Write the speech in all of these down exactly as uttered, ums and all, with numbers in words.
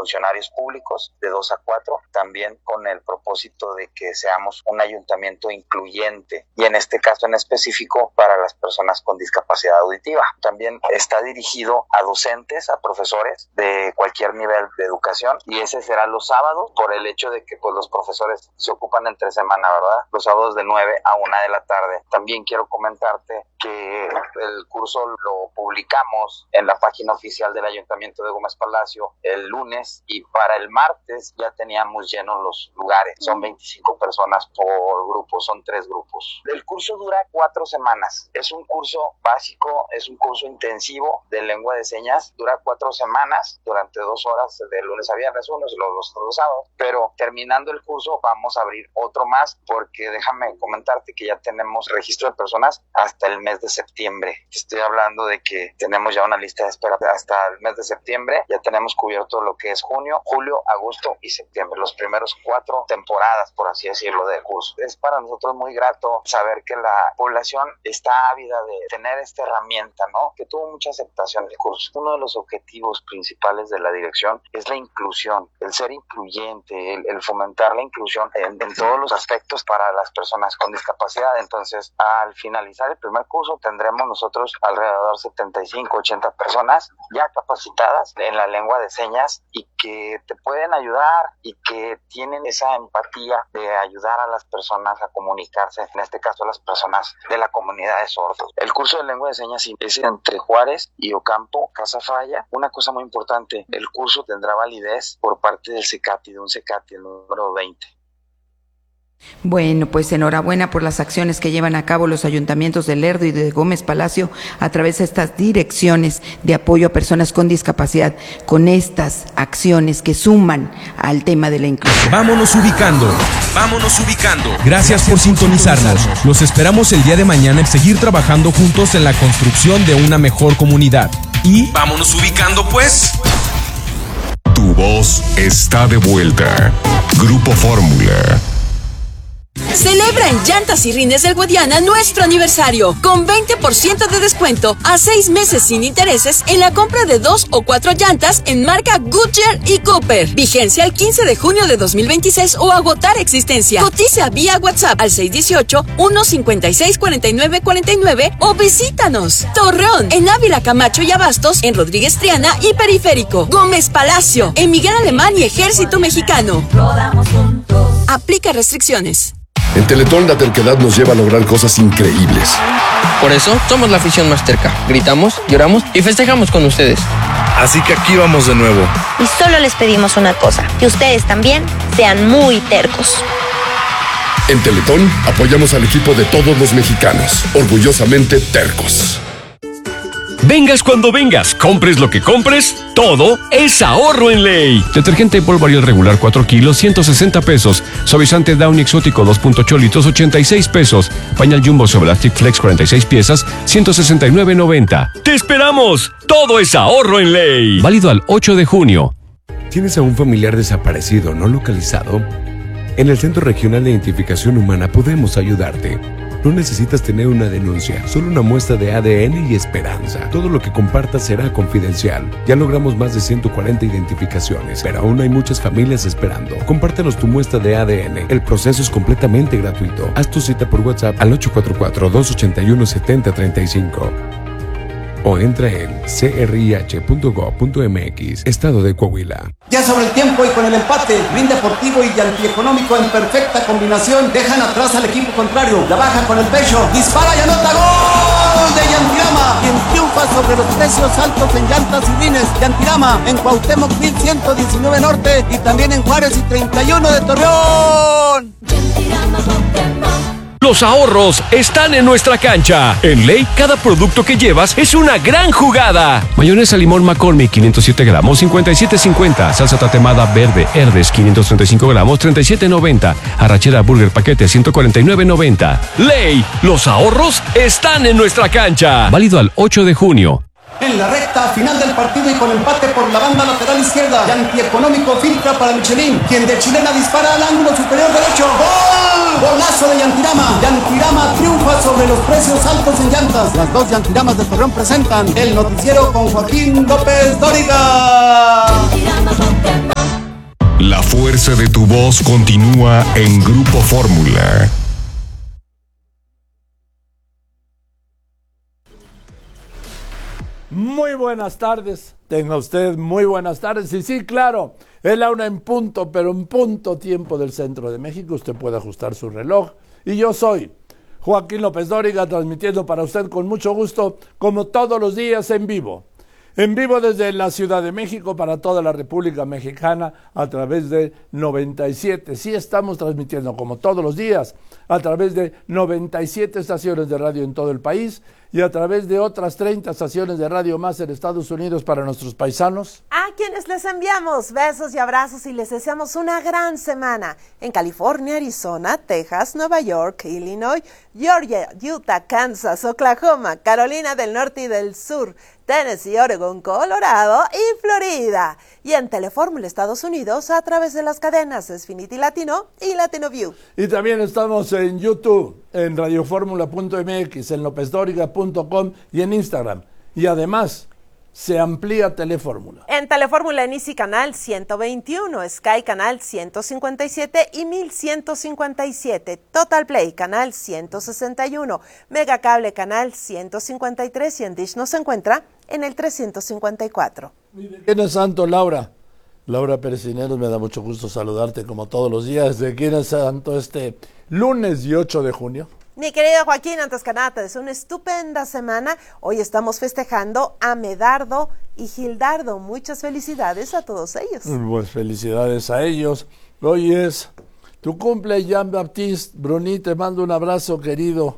funcionarios públicos de dos a cuatro, también con el propósito de que seamos un ayuntamiento incluyente y en este caso en específico para las personas con discapacidad auditiva. También está dirigido a docentes, a profesores de cualquier nivel de educación y ese será los sábados por el hecho de que pues los profesores se ocupan entre semana, ¿verdad? Los sábados de nueve a una de la tarde. También quiero comentarte que el curso lo publicamos en la página oficial del Ayuntamiento de Gómez Palacio el lunes y para el martes ya teníamos llenos los lugares. Son veinticinco personas por grupo, son tres grupos. El curso dura cuatro semanas. Es un curso básico, es un curso intensivo de lengua de señas. Dura cuatro semanas durante dos horas de lunes a viernes, unos y los dos sábados. Pero terminando el curso vamos a abrir otro más porque déjame comentarte que ya tenemos registro de personas hasta el mes de septiembre. Estoy hablando de que tenemos ya una lista de espera hasta el mes de septiembre. Ya tenemos cubierto lo que es junio, julio, agosto y septiembre. Los primeros cuatro temporadas, por así decirlo, del curso. Es para nosotros muy grato saber que la población está ávida de tener esta herramienta, ¿no? Que tuvo mucha aceptación del curso. Uno de los objetivos principales de la dirección es la inclusión, el ser incluyente, el, el fomentar la inclusión en, en todos los aspectos para las personas con discapacidad. Entonces, al finalizar el primer curso, tendremos nosotros alrededor de setenta y cinco, ochenta personas ya capacitadas en la lengua de señas y que te pueden ayudar y que tienen esa empatía de ayudar a las personas a comunicarse, en este caso a las personas de la comunidad de sordos. El curso de lengua de señas es entre Juárez y Ocampo, Casa Falla. Una cosa muy importante, el curso tendrá validez por parte del CECATI, de un CECATI, el número veinte. Bueno, pues enhorabuena por las acciones que llevan a cabo los ayuntamientos de Lerdo y de Gómez Palacio a través de estas direcciones de apoyo a personas con discapacidad, con estas acciones que suman al tema de la inclusión. Vámonos ubicando, vámonos ubicando. Gracias por sintonizarnos. Los esperamos el día de mañana en seguir trabajando juntos en la construcción de una mejor comunidad. Y vámonos ubicando, pues. Tu voz está de vuelta. Grupo Fórmula. Celebra en Llantas y Rines del Guadiana nuestro aniversario con veinte por ciento de descuento a seis meses sin intereses en la compra de dos o cuatro llantas en marca Goodyear y Cooper. Vigencia el quince de junio de dos mil veintiséis o agotar existencia. Cotiza vía WhatsApp al seis uno ocho, uno cinco seis, cuatro nueve cuatro nueve o visítanos. Torreón, en Ávila Camacho y Abastos, en Rodríguez Triana y Periférico. Gómez Palacio, en Miguel Alemán y Ejército Mexicano. Rodamos juntos. Aplica restricciones. En Teletón la terquedad nos lleva a lograr cosas increíbles. Por eso somos la afición más terca. Gritamos, lloramos y festejamos con ustedes. Así que aquí vamos de nuevo. Y solo les pedimos una cosa, que ustedes también sean muy tercos. En Teletón apoyamos al equipo de todos los mexicanos. Orgullosamente tercos. Vengas cuando vengas, compres lo que compres, todo es ahorro en Ley. Detergente en polvo Ariel regular cuatro kilos, ciento sesenta pesos. Suavizante Downy exótico dos punto ocho litros, ochenta y seis pesos. Pañal Jumbo Soblastic Flex cuarenta y seis piezas, ciento sesenta y nueve noventa. ¡Te esperamos! Todo es ahorro en Ley. Válido al ocho de junio. ¿Tienes a un familiar desaparecido no localizado? En el Centro Regional de Identificación Humana podemos ayudarte. No necesitas tener una denuncia, solo una muestra de A D N y esperanza. Todo lo que compartas será confidencial. Ya logramos más de ciento cuarenta identificaciones, pero aún hay muchas familias esperando. Compártenos tu muestra de A D N. El proceso es completamente gratuito. Haz tu cita por WhatsApp al ocho cuatro cuatro, dos ocho uno, siete cero tres cinco. O entra en c r i h punto gov punto m x, Estado de Coahuila. Ya sobre el tiempo y con el empate, Green Deportivo y Antieconómico en perfecta combinación dejan atrás al equipo contrario. La baja con el pecho, dispara y anota gol de Yantirama, quien triunfa sobre los precios altos en llantas y rines. Yantirama en Cuauhtémoc mil ciento diecinueve Norte y también en Juárez y treinta y uno de Torreón. Yantirama, Los ahorros están en nuestra cancha. En Ley, cada producto que llevas es una gran jugada. Mayonesa limón McCormick, quinientos siete gramos, cincuenta y siete cincuenta. Salsa tatemada verde Herdes, quinientos treinta y cinco gramos, treinta y siete noventa. Arrachera Burger paquete, ciento cuarenta y nueve noventa. Ley, los ahorros están en nuestra cancha. Válido al ocho de junio. En la recta final del partido y con empate por la banda lateral izquierda, Antieconómico filtra para Michelin, quien de chilena dispara al ángulo superior derecho. ¡Gol! Golazo de Yantirama. Yantirama triunfa sobre los precios altos en llantas. Las dos Yantiramas de Torreón presentan el noticiero con Joaquín López Dóriga. fuerza de tu voz continúa en Grupo Fórmula. Muy buenas tardes, tenga usted muy buenas tardes. Y sí, claro, es la una en punto, pero en punto tiempo del centro de México. Usted puede ajustar su reloj. Y yo soy Joaquín López Dóriga, transmitiendo para usted con mucho gusto, como todos los días, en vivo. En vivo desde la Ciudad de México para toda la República Mexicana a través de noventa y siete. Sí, estamos transmitiendo como todos los días a través de noventa y siete estaciones de radio en todo el país y a través de otras treinta estaciones de radio más en Estados Unidos para nuestros paisanos. A quienes les enviamos besos y abrazos y les deseamos una gran semana en California, Arizona, Texas, Nueva York, Illinois, Georgia, Utah, Kansas, Oklahoma, Carolina del Norte y del Sur, Tennessee, Oregon, Colorado y Florida. Y en Telefórmula Estados Unidos a través de las cadenas Xfinity Latino y Latino View. Y también estamos en YouTube, en radioformula punto m x, en lopez dóriga punto com y en Instagram. Y además se amplía Telefórmula. En Telefórmula en Easy Canal ciento veintiuno, Sky Canal ciento cincuenta y siete y mil ciento cincuenta y siete, Total Play Canal ciento sesenta y uno, Mega Cable Canal ciento cincuenta y tres y en Dish nos encuentra en el trescientos cincuenta y cuatro. ¿Quién es santo, Laura? Laura Pérez Cineros, me da mucho gusto saludarte como todos los días. ¿De quién es santo este lunes y ocho de junio? Mi querido Joaquín, antes que nada, te deseo una estupenda semana. Hoy estamos festejando a Medardo y Gildardo. Muchas felicidades a todos ellos. Pues felicidades a ellos. Hoy es tu cumple, Jean-Baptiste Bruni. Te mando un abrazo, querido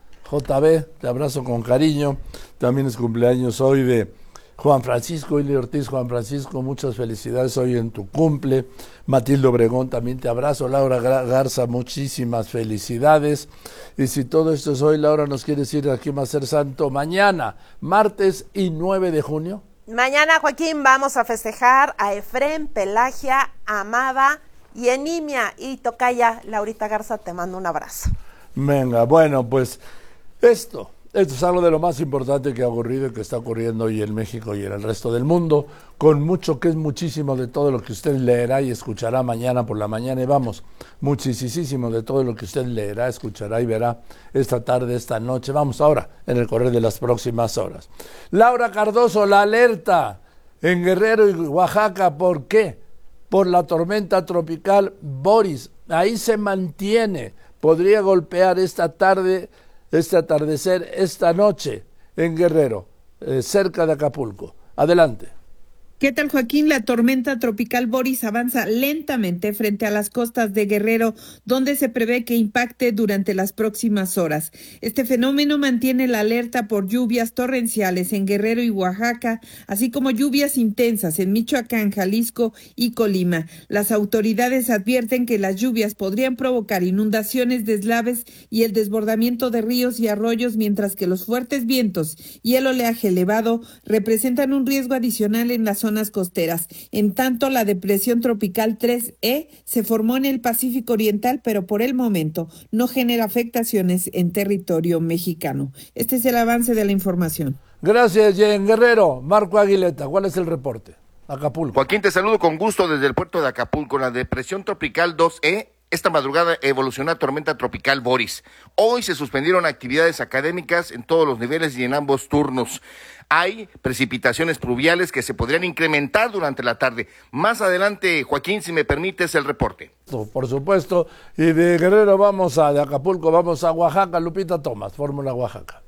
J B. Te abrazo con cariño. También es cumpleaños hoy de Juan Francisco Ili Ortiz. Juan Francisco, muchas felicidades hoy en tu cumple. Matilde Obregón, también te abrazo. Laura Garza, muchísimas felicidades. Y si todo esto es hoy, Laura, ¿nos quiere decir a quién va a ser santo mañana, martes y nueve de junio? Mañana, Joaquín, vamos a festejar a Efrén, Pelagia, Amada y Enimia. Y tocaya, Laurita Garza, te mando un abrazo. Venga, bueno, pues esto... Esto es algo de lo más importante que ha ocurrido y que está ocurriendo hoy en México y en el resto del mundo, con mucho que es muchísimo de todo lo que usted leerá y escuchará mañana por la mañana. Y vamos, muchísimo de todo lo que usted leerá, escuchará y verá esta tarde, esta noche. Vamos ahora, en el correr de las próximas horas. Laura Cardoso, la alerta en Guerrero y Oaxaca. ¿Por qué? Por la tormenta tropical Boris. Ahí se mantiene. Podría golpear esta tarde... este atardecer, esta noche en Guerrero, eh, cerca de Acapulco. Adelante. ¿Qué tal, Joaquín? La tormenta tropical Boris avanza lentamente frente a las costas de Guerrero, donde se prevé que impacte durante las próximas horas. Este fenómeno mantiene la alerta por lluvias torrenciales en Guerrero y Oaxaca, así como lluvias intensas en Michoacán, Jalisco y Colima. Las autoridades advierten que las lluvias podrían provocar inundaciones, deslaves y el desbordamiento de ríos y arroyos, mientras que los fuertes vientos y el oleaje elevado representan un riesgo adicional en la zona zonas costeras. En tanto, la depresión tropical tres E se formó en el Pacífico Oriental, pero por el momento no genera afectaciones en territorio mexicano. Este es el avance de la información. Gracias, Jen Guerrero. Marco Aguileta, ¿cuál es el reporte? Acapulco. Joaquín, te saludo con gusto desde el puerto de Acapulco. La depresión tropical dos E esta madrugada evolucionó a tormenta tropical Boris. Hoy se suspendieron actividades académicas en todos los niveles y en ambos turnos. Hay precipitaciones pluviales que se podrían incrementar durante la tarde. Más adelante, Joaquín, si me permites el reporte. Por supuesto. Y de Guerrero vamos a, de Acapulco vamos a Oaxaca. Lupita Tomás, Fórmula Oaxaca.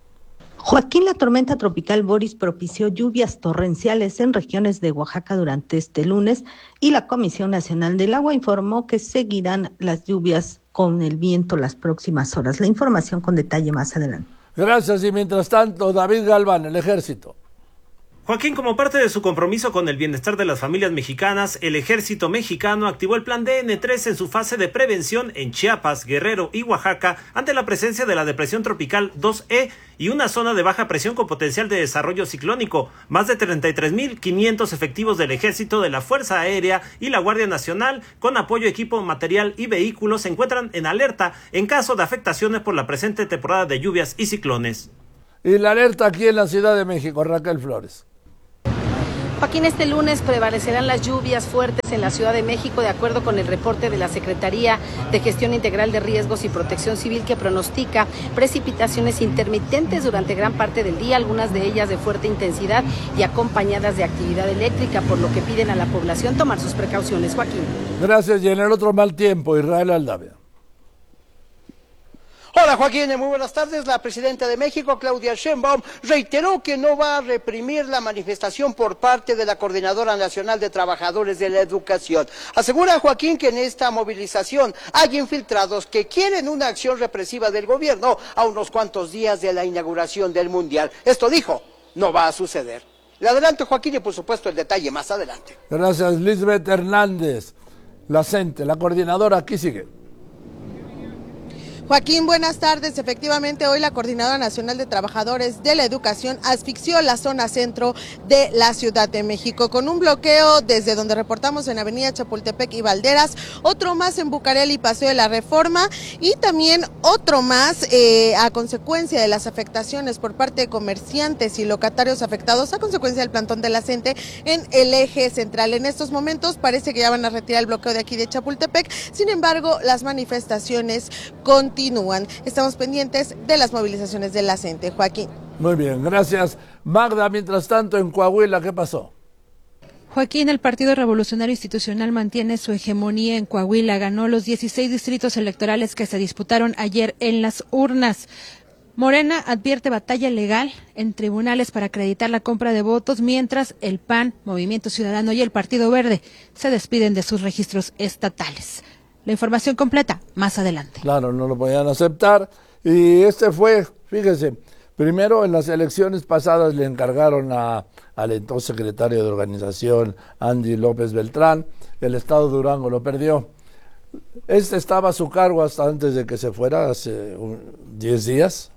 Joaquín, la tormenta tropical Boris propició lluvias torrenciales en regiones de Oaxaca durante este lunes y la Comisión Nacional del Agua informó que seguirán las lluvias con el viento las próximas horas. La información con detalle más adelante. Gracias, y mientras tanto, David Galván, el Ejército. Joaquín, como parte de su compromiso con el bienestar de las familias mexicanas, el Ejército Mexicano activó el Plan D N tres en su fase de prevención en Chiapas, Guerrero y Oaxaca ante la presencia de la depresión tropical dos E y una zona de baja presión con potencial de desarrollo ciclónico. Más de treinta y tres mil quinientos efectivos del Ejército, de la Fuerza Aérea y la Guardia Nacional, con apoyo, equipo, material y vehículos, se encuentran en alerta en caso de afectaciones por la presente temporada de lluvias y ciclones. Y la alerta aquí en la Ciudad de México, Raquel Flores. Joaquín, este lunes prevalecerán las lluvias fuertes en la Ciudad de México, de acuerdo con el reporte de la Secretaría de Gestión Integral de Riesgos y Protección Civil, que pronostica precipitaciones intermitentes durante gran parte del día, algunas de ellas de fuerte intensidad y acompañadas de actividad eléctrica, por lo que piden a la población tomar sus precauciones. Joaquín. Gracias, y en el otro mal tiempo, Israel Aldavia. Hola Joaquín, muy buenas tardes. La presidenta de México, Claudia Sheinbaum, reiteró que no va a reprimir la manifestación por parte de la Coordinadora Nacional de Trabajadores de la Educación. Asegura Joaquín que en esta movilización hay infiltrados que quieren una acción represiva del gobierno a unos cuantos días de la inauguración del Mundial. Esto dijo, no va a suceder. Le adelanto, Joaquín, y por supuesto el detalle más adelante. Gracias, Lisbeth Hernández. La CENTE, la coordinadora, aquí sigue. Joaquín, buenas tardes. Efectivamente, hoy la Coordinadora Nacional de Trabajadores de la Educación asfixió la zona centro de la Ciudad de México con un bloqueo desde donde reportamos en Avenida Chapultepec y Valderas, otro más en Bucareli y Paseo de la Reforma, y también otro más eh, a consecuencia de las afectaciones por parte de comerciantes y locatarios afectados a consecuencia del plantón de la CENTE en el eje central. En estos momentos parece que ya van a retirar el bloqueo de aquí de Chapultepec, sin embargo, las manifestaciones continúan. Continúan. Estamos pendientes de las movilizaciones de la CENTE. Joaquín. Muy bien, gracias. Magda, mientras tanto, en Coahuila, ¿qué pasó? Joaquín, el Partido Revolucionario Institucional mantiene su hegemonía en Coahuila. Ganó los dieciséis distritos electorales que se disputaron ayer en las urnas. Morena advierte batalla legal en tribunales para acreditar la compra de votos, mientras el P A N, Movimiento Ciudadano y el Partido Verde se despiden de sus registros estatales. La información completa más adelante. Claro, no lo podían aceptar. Y este fue, fíjese, primero en las elecciones pasadas le encargaron a, al entonces secretario de organización, Andy López Beltrán, el estado de Durango lo perdió. Este estaba a su cargo hasta antes de que se fuera, hace diez días.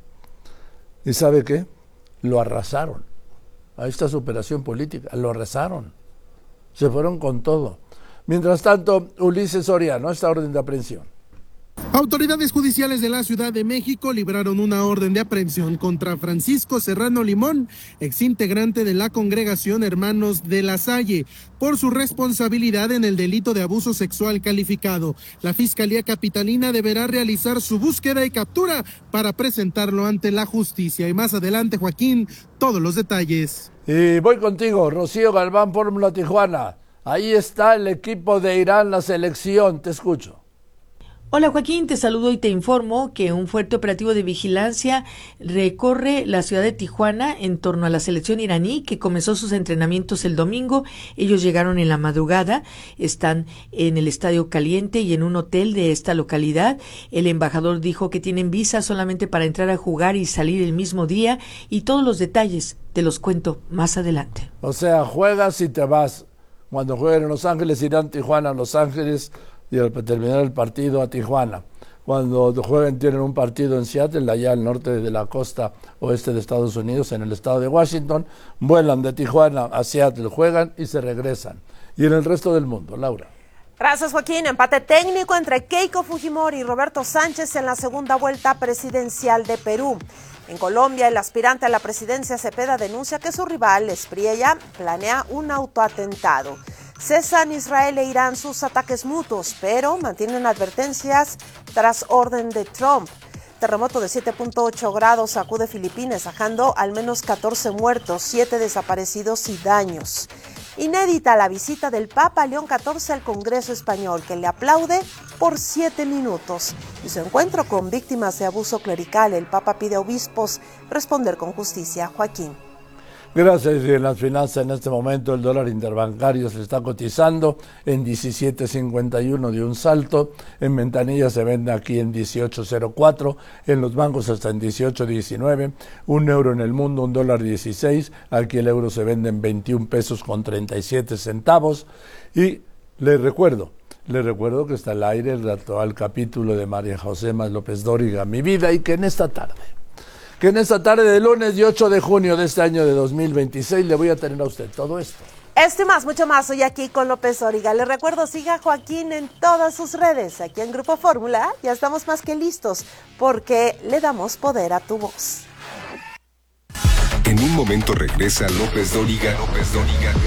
¿Y sabe qué? Lo arrasaron. Ahí está su operación política, lo arrasaron. Se fueron con todo. Mientras tanto, Ulises Soriano, esta orden de aprehensión. Autoridades judiciales de la Ciudad de México libraron una orden de aprehensión contra Francisco Serrano Limón, exintegrante de la congregación Hermanos de la Salle, por su responsabilidad en el delito de abuso sexual calificado. La Fiscalía Capitalina deberá realizar su búsqueda y captura para presentarlo ante la justicia. Y más adelante, Joaquín, todos los detalles. Y voy contigo, Rocío Galván, Fórmula Tijuana. Ahí está el equipo de Irán, la selección, te escucho. Hola Joaquín, te saludo y te informo que un fuerte operativo de vigilancia recorre la ciudad de Tijuana en torno a la selección iraní que comenzó sus entrenamientos el domingo. Ellos llegaron en la madrugada, están en el Estadio Caliente y en un hotel de esta localidad. El embajador dijo que tienen visa solamente para entrar a jugar y salir el mismo día, y todos los detalles te los cuento más adelante. O sea, juegas y te vas. Cuando jueguen en Los Ángeles, irán Tijuana a Los Ángeles y al terminar el partido a Tijuana. Cuando jueguen, tienen un partido en Seattle, allá al norte de la costa oeste de Estados Unidos, en el estado de Washington, vuelan de Tijuana a Seattle, juegan y se regresan. Y en el resto del mundo, Laura. Gracias, Joaquín. Empate técnico entre Keiko Fujimori y Roberto Sánchez en la segunda vuelta presidencial de Perú. En Colombia, el aspirante a la presidencia Cepeda denuncia que su rival, Espriella, planea un autoatentado. Cesan Israel e Irán sus ataques mutuos, pero mantienen advertencias tras orden de Trump. Terremoto de siete punto ocho grados sacude Filipinas, dejando al menos catorce muertos, siete desaparecidos y daños. Inédita la visita del Papa León catorce al Congreso Español, que le aplaude por siete minutos. Y su encuentro con víctimas de abuso clerical, el Papa pide a obispos responder con justicia. Joaquín. Gracias. Y en las finanzas, en este momento el dólar interbancario se está cotizando en diecisiete cincuenta y uno de un salto, en ventanilla se vende aquí en dieciocho cero cuatro, en los bancos hasta en dieciocho diecinueve, un euro en el mundo, un dólar dieciséis, aquí el euro se vende en veintiún pesos con treinta y siete centavos. Y les recuerdo, les recuerdo que está al aire el actual capítulo de María José Más López Dóriga, Mi Vida, y que en esta tarde, que en esta tarde de lunes y ocho de junio de este año de dos mil veintiséis le voy a tener a usted todo esto. Esto y más, mucho más, hoy aquí con López Dóriga. Les recuerdo, siga a Joaquín en todas sus redes. Aquí en Grupo Fórmula ya estamos más que listos porque le damos poder a tu voz. En un momento regresa López Dóriga. López Dóriga.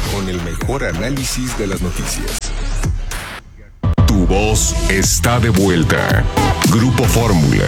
con el mejor análisis de las noticias. Tu voz está de vuelta. Grupo Fórmula.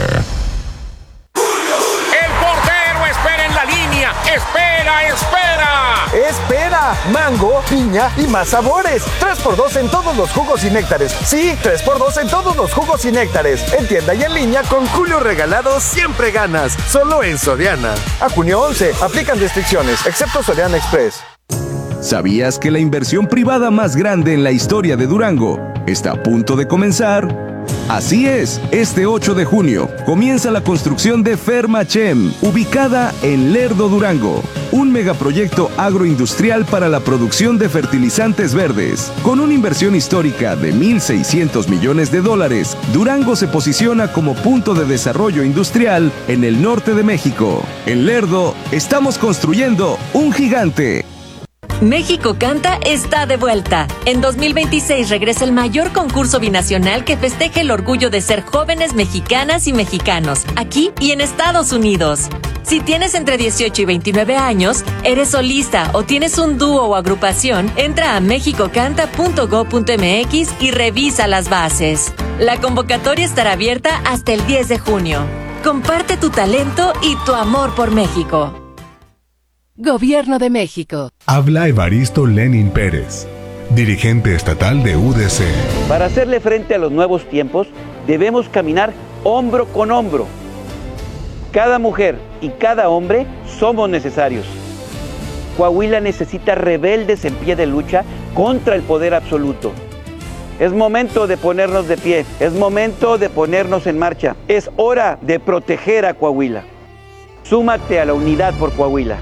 El portero espera en la línea. Espera, espera. Espera, mango, piña y más sabores. tres por dos en todos los jugos y néctares. Sí, tres por dos en todos los jugos y néctares. En tienda y en línea con Julio Regalado siempre ganas. Solo en Soriana. A junio once, aplican restricciones, excepto Soriana Express. ¿Sabías que la inversión privada más grande en la historia de Durango está a punto de comenzar? Así es, este ocho de junio comienza la construcción de Fermachem, ubicada en Lerdo, Durango, un megaproyecto agroindustrial para la producción de fertilizantes verdes. Con una inversión histórica de mil seiscientos millones de dólares, Durango se posiciona como punto de desarrollo industrial en el norte de México. En Lerdo, estamos construyendo un gigante. México Canta está de vuelta. En dos mil veintiséis regresa el mayor concurso binacional que festeja el orgullo de ser jóvenes mexicanas y mexicanos, aquí y en Estados Unidos. Si tienes entre dieciocho y veintinueve años, eres solista o tienes un dúo o agrupación, entra a mexico canta punto gob punto eme equis y revisa las bases. La convocatoria estará abierta hasta el diez de junio. Comparte tu talento y tu amor por México. Gobierno de México. Habla Evaristo Lenin Pérez, dirigente estatal de U D C. Para hacerle frente a los nuevos tiempos, debemos caminar hombro con hombro. Cada mujer y cada hombre somos necesarios. Coahuila necesita rebeldes en pie de lucha contra el poder absoluto. Es momento de ponernos de pie, es momento de ponernos en marcha. Es hora de proteger a Coahuila. Súmate a la unidad por Coahuila.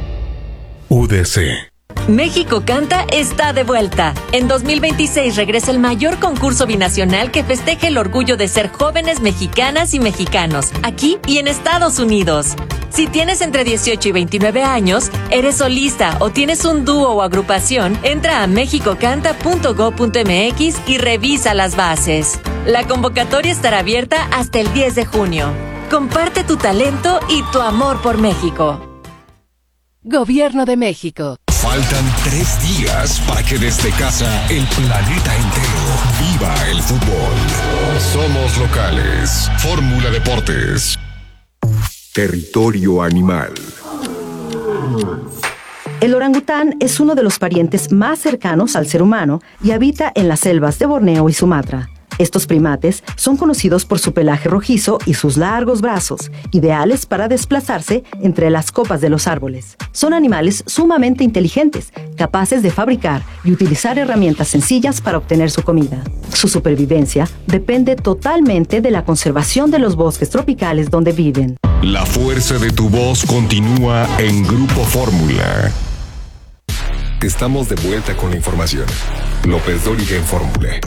U D C. México Canta está de vuelta. En dos mil veintiséis regresa el mayor concurso binacional que festeja el orgullo de ser jóvenes mexicanas y mexicanos, aquí y en Estados Unidos. Si tienes entre dieciocho y veintinueve años, eres solista o tienes un dúo o agrupación, entra a mexico canta punto gob punto eme equis y revisa las bases. La convocatoria estará abierta hasta el diez de junio. Comparte tu talento y tu amor por México. Gobierno de México. Faltan tres días para que desde casa el planeta entero viva el fútbol. Somos locales. Fórmula Deportes. Territorio animal. El orangután es uno de los parientes más cercanos al ser humano y habita en las selvas de Borneo y Sumatra. Estos primates son conocidos por su pelaje rojizo y sus largos brazos, ideales para desplazarse entre las copas de los árboles. Son animales sumamente inteligentes, capaces de fabricar y utilizar herramientas sencillas para obtener su comida. Su supervivencia depende totalmente de la conservación de los bosques tropicales donde viven. La fuerza de tu voz continúa en Grupo Fórmula. Estamos de vuelta con la información. López Dóriga en Fórmula.